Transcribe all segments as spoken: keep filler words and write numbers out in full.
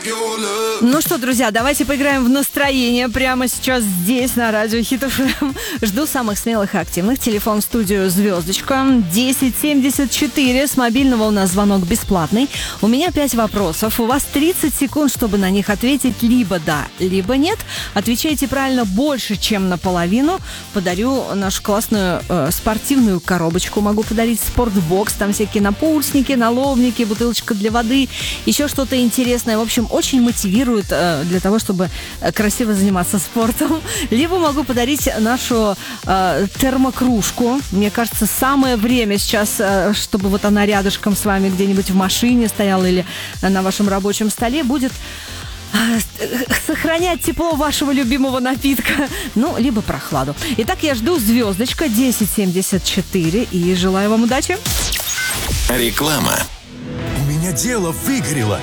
Ну что, друзья, давайте поиграем в настроение прямо сейчас здесь, на радио Хит эф эм. Жду самых смелых и активных. Телефон в студию звездочка десять семьдесят четыре. С мобильного у нас звонок бесплатный. У меня пять вопросов. У вас тридцать секунд, чтобы на них ответить либо да, либо нет. Отвечайте правильно больше, чем наполовину. Подарю нашу классную э, спортивную коробочку. Могу подарить спортбокс. Там всякие напульсники, налобники, бутылочка для воды. Еще что-то интересное. В общем, очень мотивирует для того, чтобы красиво заниматься спортом. Либо могу подарить нашу э, термокружку. Мне кажется, самое время сейчас, э, чтобы вот она рядышком с вами где-нибудь в машине стояла или на вашем рабочем столе, будет э, сохранять тепло вашего любимого напитка, ну, либо прохладу. Итак, я жду звездочка десять семьдесят четыре и желаю вам удачи. Реклама. У меня дело выгорело.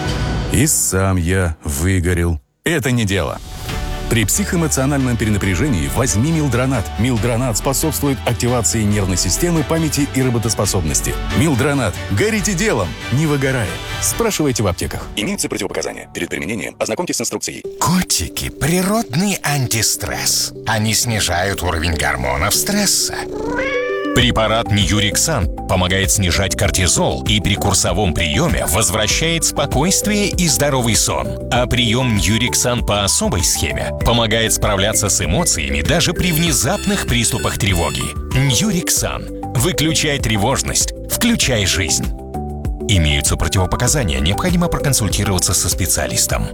И сам я выгорел. Это не дело. При психоэмоциональном перенапряжении возьми Милдронат. Милдронат способствует активации нервной системы, памяти и работоспособности. Милдронат. Горите делом, не выгорая. Спрашивайте в аптеках. Имеются противопоказания. Перед применением ознакомьтесь с инструкцией. Котики – природный антистресс. Они снижают уровень гормонов стресса. Препарат Ньюриксан помогает снижать кортизол и при курсовом приеме возвращает спокойствие и здоровый сон. А прием Ньюриксан по особой схеме помогает справляться с эмоциями даже при внезапных приступах тревоги. Ньюриксан. Выключай тревожность, включай жизнь. Имеются противопоказания, необходимо проконсультироваться со специалистом.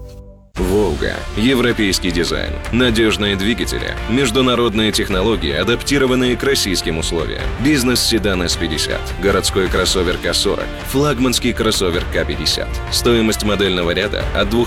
«Волга» – европейский дизайн, надежные двигатели, международные технологии, адаптированные к российским условиям, бизнес-седан эс пятьдесят, городской кроссовер ка сорок, флагманский кроссовер ка пятьдесят. Стоимость модельного ряда от двух